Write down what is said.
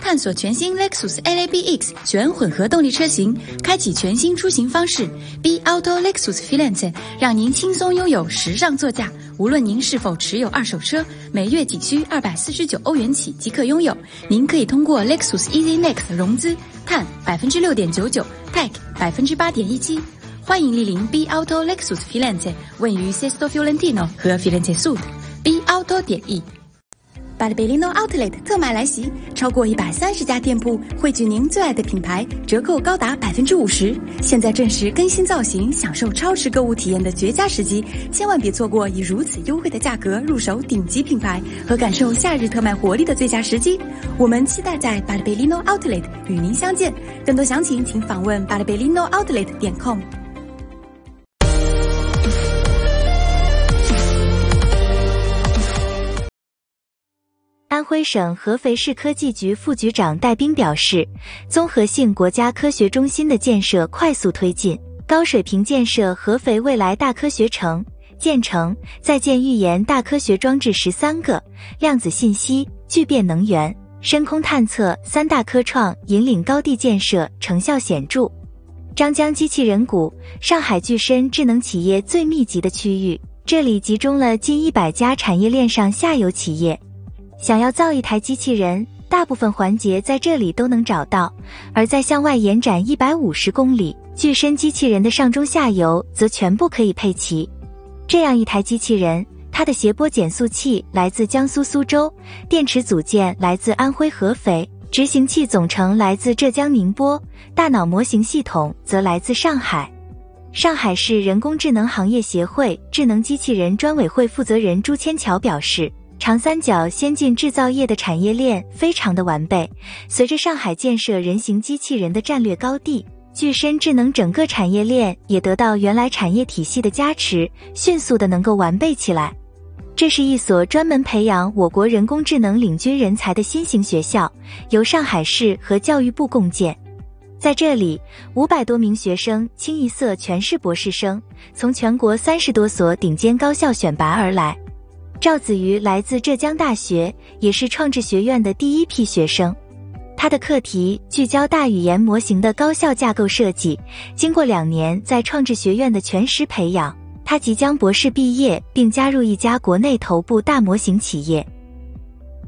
探索全新 Lexus LABX 全混合动力车型，开启全新出行方式。B Auto Lexus Firenze 让您轻松拥有时尚座驾。无论您是否持有二手车，每月仅需249欧元起即可拥有。您可以通过 Lexus Easy Next 融资，碳 6.99%， Tech 8.17%。欢迎莅临 B Auto Lexus Firenze， 位于 Sesto Fiorentino 和 Firenze Sud。B Auto.E。巴黎贝利诺 Outlet 特卖来袭，超过130家店铺汇聚您最爱的品牌，折扣高达50%。现在正是更新造型、享受超值购物体验的绝佳时机，千万别错过以如此优惠的价格入手顶级品牌和感受夏日特卖活力的最佳时机。我们期待在巴黎贝利诺 Outlet 与您相见，更多详情请访问巴黎贝利诺 Outlet.com。 安徽省合肥市科技局副局长戴兵表示，综合性国家科学中心的建设快速推进，高水平建设合肥未来大科学城，建成在建预研大科学装置13个，量子信息、聚变能源、深空探测3大科创引领高地建设成效显著。张江机器人谷，上海具身智能企业最密集的区域，这里集中了近100家产业链上下游企业。想要造一台机器人，大部分环节在这里都能找到，而在向外延展150公里，具身机器人的上中下游则全部可以配齐。这样一台机器人，它的谐波减速器来自江苏苏州，电池组件来自安徽合肥，执行器总成来自浙江宁波，大脑模型系统则来自上海。上海市人工智能行业协会智能机器人专委会负责人朱千桥表示，长三角先进制造业的产业链非常的完备，随着上海建设人形机器人的战略高地，具身智能整个产业链也得到原来产业体系的加持，迅速的能够完备起来。这是一所专门培养我国人工智能领军人才的新型学校，由上海市和教育部共建。在这里，500多名学生清一色全是博士生，从全国30多所顶尖高校选拔而来。赵子瑜来自浙江大学，也是创智学院的第一批学生。他的课题聚焦大语言模型的高效架构设计，经过2年在创智学院的全时培养，他即将博士毕业，并加入一家国内头部大模型企业。